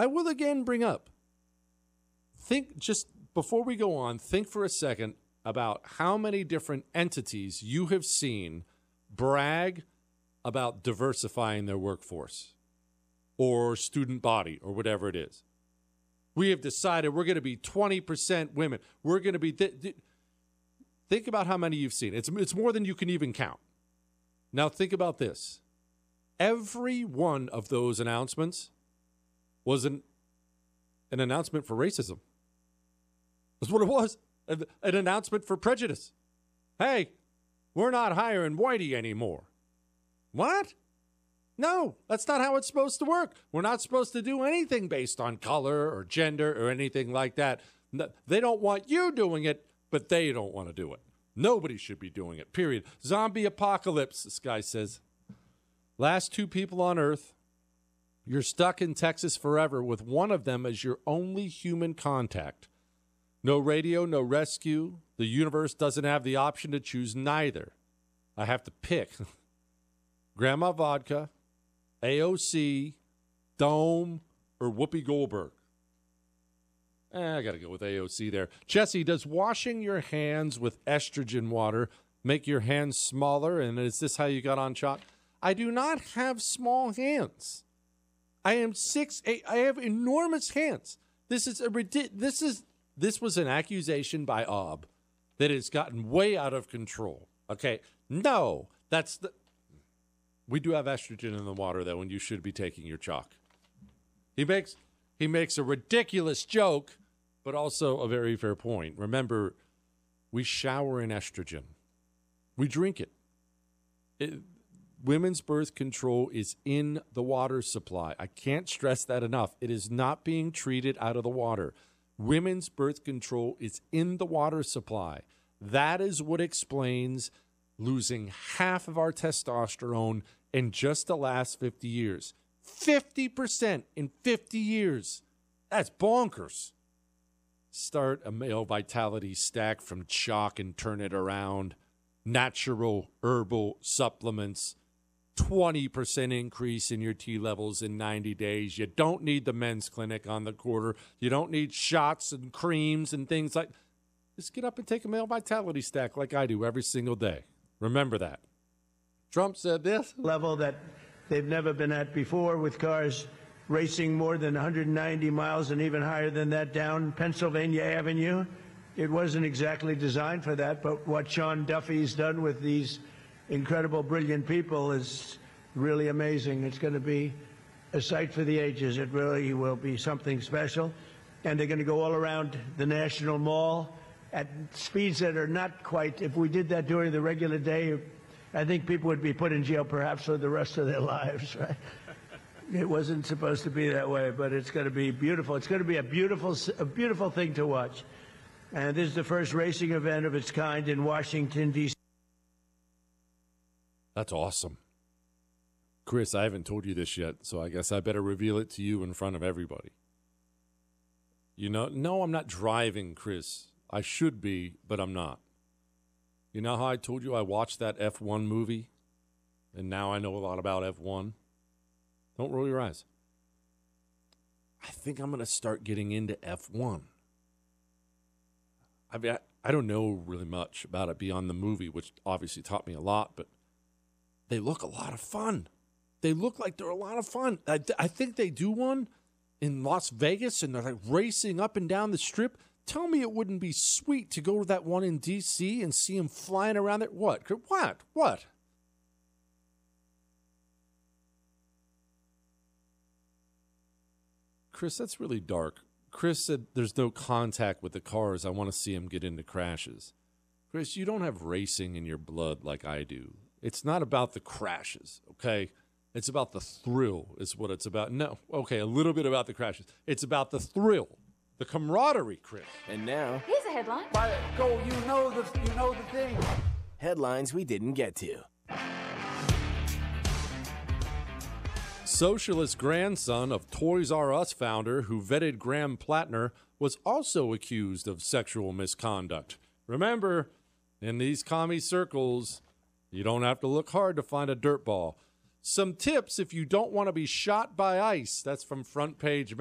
I will again bring up, think just before we go on, think for a second about how many different entities you have seen brag about diversifying their workforce or student body or whatever it is. We have decided we're going to be 20% women. We're going to be... Think about how many you've seen. It's more than you can even count. Now think about this. Every one of those announcements was an announcement for racism. That's what it was. An announcement for prejudice. Hey, we're not hiring whitey anymore. What? No, that's not how it's supposed to work. We're not supposed to do anything based on color or gender or anything like that. No, they don't want you doing it, but they don't want to do it. Nobody should be doing it, period. Zombie apocalypse, this guy says. Last 2 people on Earth. You're stuck in Texas forever with one of them as your only human contact. No radio, no rescue. The universe doesn't have the option to choose neither. I have to pick. Grandma Vodka, AOC, Dome, or Whoopi Goldberg. I got to go with AOC there. Jesse, does washing your hands with estrogen water make your hands smaller? And is this how you got on chalk? I do not have small hands. I am 6'8". I have enormous hands. This was an accusation by Ob that has gotten way out of control. Okay, no, we do have estrogen in the water though, and you should be taking your chalk. He makes a ridiculous joke, but also a very fair point. Remember, we shower in estrogen. We drink it. Women's birth control is in the water supply. I can't stress that enough. It is not being treated out of the water. Women's birth control is in the water supply. That is what explains losing half of our testosterone in just the last 50 years. 50% in 50 years. That's bonkers. Start a male vitality stack from chalk and turn it around. Natural herbal supplements. 20% increase in your T levels in 90 days. You don't need the men's clinic on the quarter. You don't need shots and creams and things like. Just get up and take a male vitality stack like I do every single day. Remember that. Trump said this. Level that they've never been at before, with cars racing more than 190 miles and even higher than that down Pennsylvania Avenue. It wasn't exactly designed for that, but what Sean Duffy's done with these incredible, brilliant people is really amazing. It's going to be a sight for the ages. It really will be something special. And they're going to go all around the National Mall at speeds that are not quite, if we did that during the regular day, I think people would be put in jail perhaps for the rest of their lives, right? It wasn't supposed to be that way, but it's going to be beautiful. It's going to be a beautiful thing to watch. And this is the first racing event of its kind in Washington, D.C. That's awesome. Chris, I haven't told you this yet, so I guess I better reveal it to you in front of everybody. You know, no, I'm not driving, Chris. I should be, but I'm not. You know how I told you I watched that F1 movie, and now I know a lot about F1? Don't roll your eyes. I think I'm going to start getting into F1. I mean, I don't know really much about it beyond the movie, which obviously taught me a lot, but they look a lot of fun. They look like they're a lot of fun. I think they do one in Las Vegas, and they're like racing up and down the strip. Tell me it wouldn't be sweet to go to that one in D.C. and see them flying around there. What? What? Chris, that's really dark. Chris said there's no contact with the cars. I want to see him get into crashes. Chris, you don't have racing in your blood like I do. It's not about the crashes, okay? It's about the thrill is what it's about. No, okay, a little bit about the crashes. It's about the thrill, the camaraderie, Chris. And now, here's a headline. Go, you know the thing. Headlines we didn't get to. Socialist grandson of Toys R Us founder who vetted Graham Plattner was also accused of sexual misconduct. Remember, in these commie circles, you don't have to look hard to find a dirtball. Some tips if you don't want to be shot by ICE. That's from Front Page